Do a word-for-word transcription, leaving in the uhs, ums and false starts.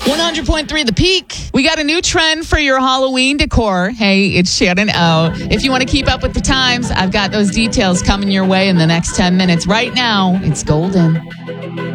one hundred point three The Peak. We got a new trend for your Halloween decor. Hey, it's Shannon O. If you want to keep up with the times, I've got those details coming your way in the next ten minutes. Right now, it's golden.